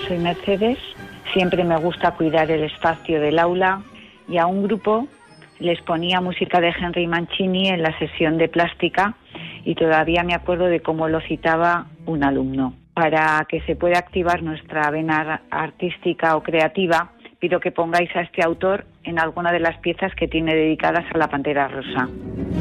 soy Mercedes. Siempre me gusta cuidar el espacio del aula y a un grupo les ponía música de Henry Mancini en la sesión de plástica y todavía me acuerdo de cómo lo citaba un alumno. Para que se pueda activar nuestra vena artística o creativa, pido que pongáis a este autor en alguna de las piezas que tiene dedicadas a la Pantera Rosa.